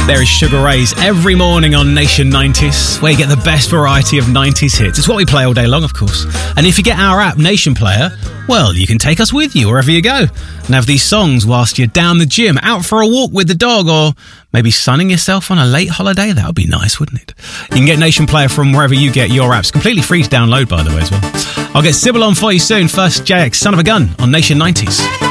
There is Sugar Ray's every morning on Nation 90s, where you get the best variety of 90s hits. It's what we play all day long, of course. And if you get our app, Nation Player, well, you can take us with you wherever you go and have these songs whilst you're down the gym, out for a walk with the dog, or maybe sunning yourself on a late holiday. That would be nice, wouldn't it? You can get Nation Player from wherever you get your apps. Completely free to download, by the way, as well. I'll get Sybil on for you soon. First, JX, Son of a Gun on Nation 90s.